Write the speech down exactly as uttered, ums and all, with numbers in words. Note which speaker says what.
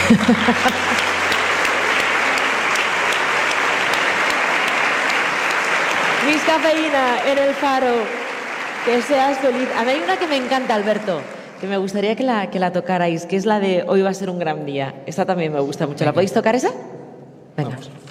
Speaker 1: Miss Cafeína en el Faro. Que seas feliz. A mí hay una que me encanta, Alberto, que me gustaría que la, que la tocarais, que es la de Hoy va a ser un gran día. Esta también me gusta mucho. ¿La podéis tocar esa? Venga. Vamos.